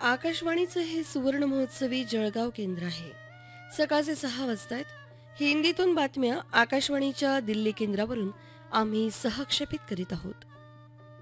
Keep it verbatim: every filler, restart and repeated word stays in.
आकाशवाणीचं हे सुवर्ण महोत्सवी जळगाव केंद्र आहे. सकाळचे सहा वाजतायत. हिंदीतून बातम्या आकाशवाणीच्या दिल्ली केंद्रावरून आम्ही सहक्षेपित करीत आहोत.